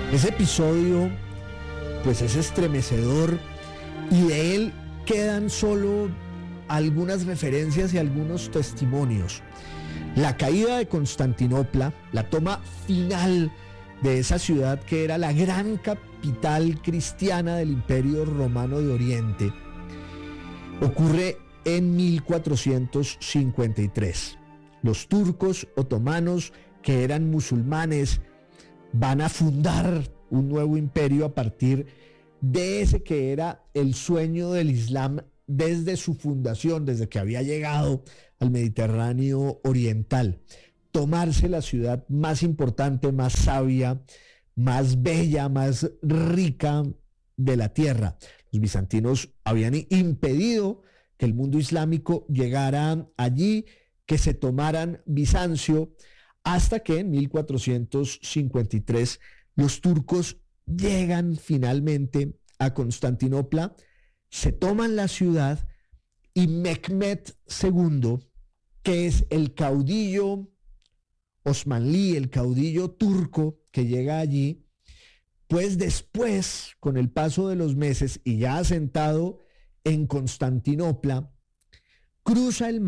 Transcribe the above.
Ese episodio, pues es estremecedor y de él quedan solo algunas referencias y algunos testimonios. La caída de Constantinopla, la toma final de esa ciudad que era la gran capital cristiana del Imperio Romano de Oriente, ocurre en 1453. Los turcos otomanos, que eran musulmanes, van a fundar un nuevo imperio a partir de ese que era el sueño del Islam desde su fundación, desde que había llegado al Mediterráneo oriental. Tomarse la ciudad más importante, más sabia, más bella, más rica de la tierra. Los bizantinos habían impedido que el mundo islámico llegara allí, que se tomaran Bizancio, hasta que en 1453 los turcos llegan finalmente a Constantinopla, se toman la ciudad y Mehmed II, que es el caudillo osmanlí, el caudillo turco que llega allí, pues después, con el paso de los meses y ya asentado en Constantinopla, cruza el mar